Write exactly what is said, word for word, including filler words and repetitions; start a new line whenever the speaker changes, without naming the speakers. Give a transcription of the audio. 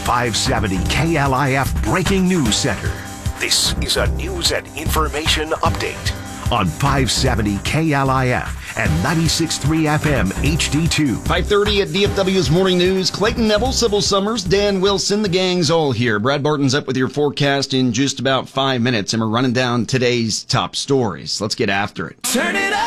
five seventy K L I F Breaking News Center. This is a news and information update on five seventy K L I F and ninety-six point three F M H D two.
five thirty at D F W's Morning News. Clayton Neville, Sybil Summers, Dan Wilson, the gang's all here. Brad Barton's up with your forecast in just about five minutes, and we're running down today's top stories. Let's get after it.
Turn it up!